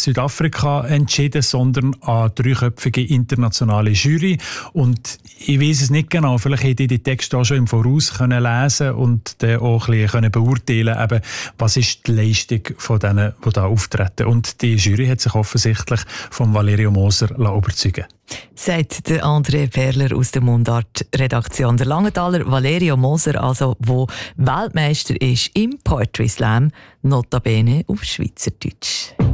Südafrika entschieden, sondern eine dreiköpfige internationale Jury. Und ich weiss es nicht genau, vielleicht hätte ich die Texte auch schon im Voraus können lesen und dann auch ein bisschen beurteilen können, was ist die Leistung von denen, die da auftreten. Und die Jury hat sich offensichtlich von Valerio Moser überzeugen lassen. Sagt der André Perler aus der Mundart-Redaktion. Der Langenthaler Valerio Moser, also, wo Weltmeister ist im Poetry Slam, notabene auf Schweizerdeutsch.